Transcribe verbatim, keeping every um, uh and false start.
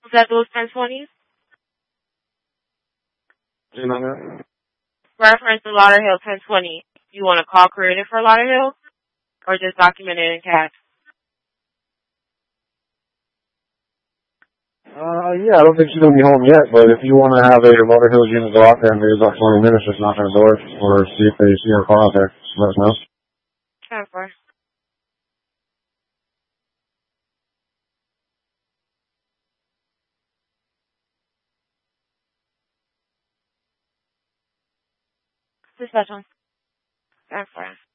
Was that those ten twenties? You know that? Reference to Lauderhill ten twenty. You want a call created for Lauderhill? Or just documented in cash? Uh, yeah, I don't think she's going to be home yet, but if you want to have a Lauderhill unit go out there in maybe about twenty minutes, just knock on the door, or see if they see her car out there, let us know. ten four. Dispatch on. ten four.